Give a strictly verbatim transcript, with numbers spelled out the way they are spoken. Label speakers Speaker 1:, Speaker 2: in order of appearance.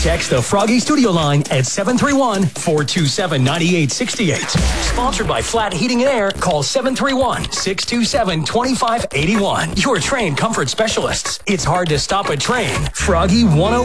Speaker 1: Text the Froggy Studio line at seven three one, four two seven, nine eight six eight. Sponsored by Flat Heating and Air. Call seven three one, six two seven, two five eight one. Your train comfort specialists. It's hard to stop a train. Froggy one oh